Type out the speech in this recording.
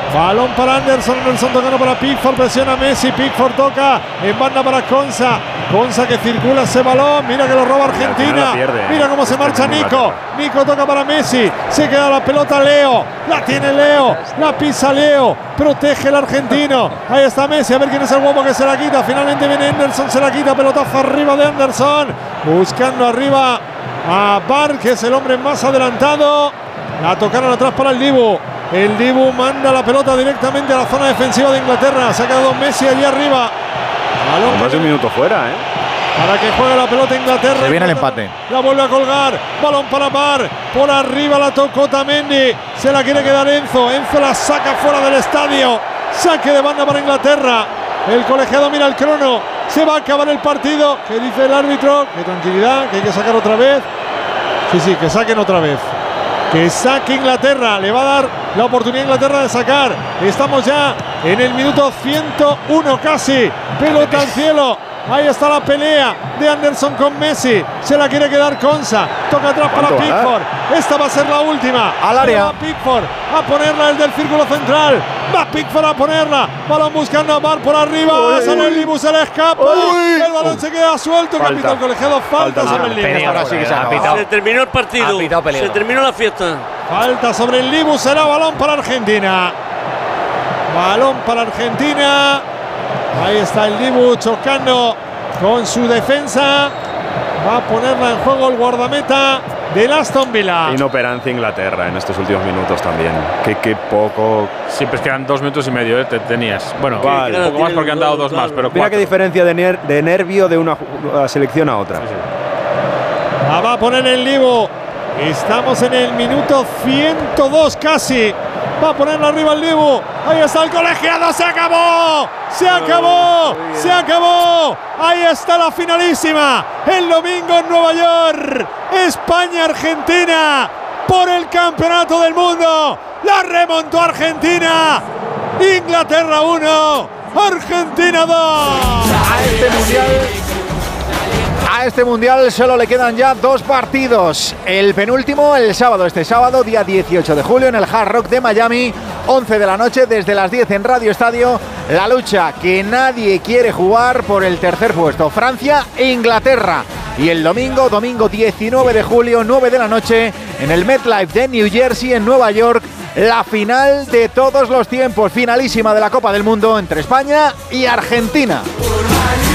Balón para Anderson tocando para Pickford, presiona Messi, Pickford toca en banda para Konsa que circula ese balón, mira que lo roba Argentina, mira cómo se marcha Nico toca para Messi, se queda la pelota Leo, la tiene Leo, la pisa Leo, protege el argentino, ahí está Messi, a ver quién es el guapo que se la quita, finalmente viene Anderson, se la quita, pelotazo arriba de Anderson, buscando arriba a Bar, que es el hombre más adelantado, la tocaron atrás para el Dibu. El Dibu manda la pelota directamente a la zona defensiva de Inglaterra. Se ha quedado Messi allí arriba. Balón más de un minuto fuera, para que juegue la pelota Inglaterra. Se viene el empate. La vuelve a colgar. Balón para Bar. Por arriba la tocó Otamendi. Se la quiere quedar Enzo. Enzo la saca fuera del estadio. Saque de banda para Inglaterra. El colegiado mira el crono. Se va a acabar el partido. ¿Qué dice el árbitro? Que tranquilidad, que hay que sacar otra vez. Sí, que saquen otra vez. Que saque Inglaterra, le va a dar la oportunidad a Inglaterra de sacar. Estamos ya en el minuto 101 casi. Pelota al cielo. Ahí está la pelea de Anderson con Messi. Se la quiere quedar Konsa. Toca atrás para Pickford. Esta va a ser la última. Al área. Va Pickford a ponerla desde el círculo central. Va Pickford a ponerla. Balón buscando a Bar por arriba. Sale el Dibu, se le escapa. El balón se queda suelto. Capitán el colegiado. Falta sobre el Dibu. Ahora sí que se ha pitado. Se terminó el partido. Se terminó la fiesta. Falta sobre el Dibu. Será balón para Argentina. Balón para Argentina. Ahí está el Dibu chocando con su defensa. Va a ponerla en juego el guardameta del Aston Villa. Inoperancia Inglaterra en estos últimos minutos también. Qué poco. Siempre quedan 2 minutos y medio, te tenías. Bueno, vale. Un poco más porque han dado 2 más, pero 4. Mira qué diferencia de nervio de una selección a otra. La va a poner el Dibu. Estamos en el minuto 102 casi. Va a ponerla arriba el Dibu. Ahí está el colegiado. ¡Se acabó! ¡Se acabó! ¡Se acabó! Ahí está la finalísima. El domingo en Nueva York. España-Argentina por el campeonato del mundo. La remontó Argentina. Inglaterra 1. Argentina 2. A este mundial solo le quedan ya 2 partidos. El penúltimo el sábado, este sábado, día 18 de julio, en el Hard Rock de Miami, 11 de la noche, desde las 10 en Radio Estadio. La lucha que nadie quiere jugar por el tercer puesto, Francia e Inglaterra. Y el domingo 19 de julio, 9 de la noche, en el MetLife de New Jersey, en Nueva York, la final de todos los tiempos, finalísima de la Copa del Mundo entre España y Argentina.